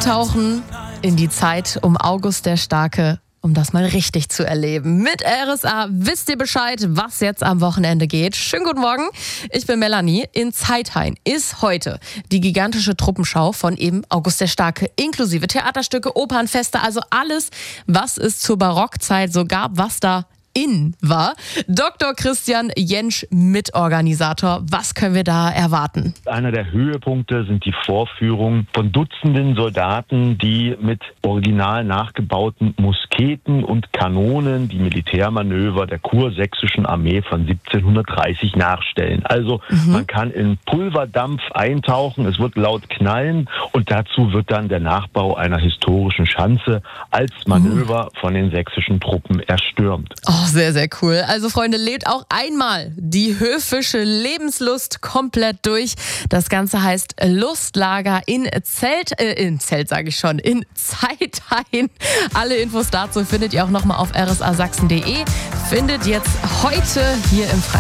eintauchen in die Zeit um August der Starke, um das mal richtig zu erleben. Mit RSA wisst ihr Bescheid, was jetzt am Wochenende geht. Schönen guten Morgen, ich bin Melanie. In Zeithain ist heute die gigantische Truppenschau von eben August der Starke, inklusive Theaterstücke, Opernfeste, also alles, was es zur Barockzeit so gab, was da in war. Dr. Christian Jentsch, Mitorganisator. Was können wir da erwarten? Einer der Höhepunkte sind die Vorführungen von Dutzenden Soldaten, die mit original nachgebauten Musketen und Kanonen die Militärmanöver der kursächsischen Armee von 1730 nachstellen. Also man kann in Pulverdampf eintauchen, es wird laut knallen und dazu wird dann der Nachbau einer historischen Schanze als Manöver von den sächsischen Truppen erstürmt. Oh, sehr, sehr cool. Also Freunde, lebt auch einmal die höfische Lebenslust komplett durch. Das Ganze heißt Lustlager in Zeithain. Alle Infos dazu findet ihr auch nochmal auf rsasachsen.de. Findet jetzt heute hier im